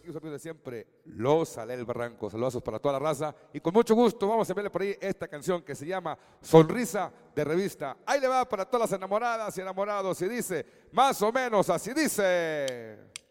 aquí su amigo de siempre, Los Salé el Barranco. Saludos para toda la raza y con mucho gusto vamos a verle por ahí esta canción que se llama Sonrisa de Revista. Ahí le va para todas las enamoradas y enamorados y dice, más o menos así dice.